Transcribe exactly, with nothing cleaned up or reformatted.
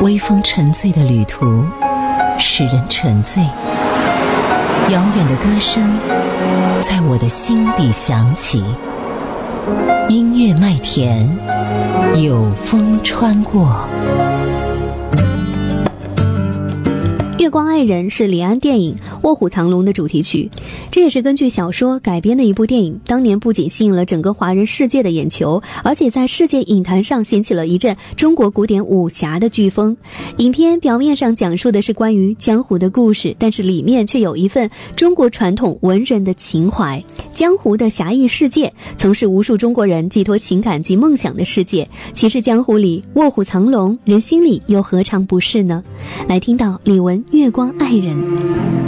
微风沉醉的旅途使人沉醉，遥远的歌声在我的心底响起，音乐麦田，有风穿过。 月光爱人是李安电影《卧虎藏龙》的主题曲，这也是根据小说改编的一部电影。当年不仅吸引了整个华人世界的眼球，而且在世界影坛上掀起了一阵中国古典武侠的飓风。影片表面上讲述的是关于江湖的故事，但是里面却有一份中国传统文人的情怀。江湖的侠义世界，曾是无数中国人寄托情感及梦想的世界。其实江湖里卧虎藏龙，人心里又何尝不是呢？来听到李玟《月光爱人》。